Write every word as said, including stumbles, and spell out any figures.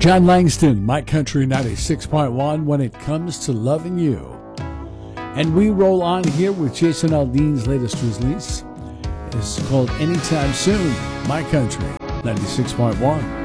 John Langston, My Country ninety-six point one, when it comes to loving you. And we roll on here with Jason Aldean's latest release. It's called Anytime Soon, My Country ninety-six point one.